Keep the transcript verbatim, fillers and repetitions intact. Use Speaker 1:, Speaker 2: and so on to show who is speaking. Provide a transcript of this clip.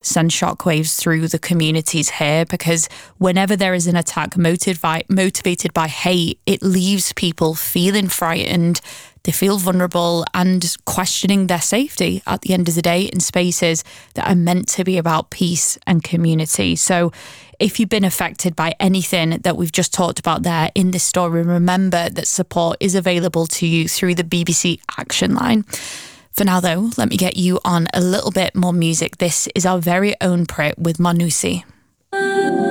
Speaker 1: send shockwaves through the communities here, because whenever there is an attack motivi- motivated by hate, it leaves people feeling frightened. They feel vulnerable and questioning their safety at the end of the day in spaces that are meant to be about peace and community. So if you've been affected by anything that we've just talked about there in this story, remember that support is available to you through the B B C Action Line. For now, though, let me get you on a little bit more music. This is our very own Prit with Manusi.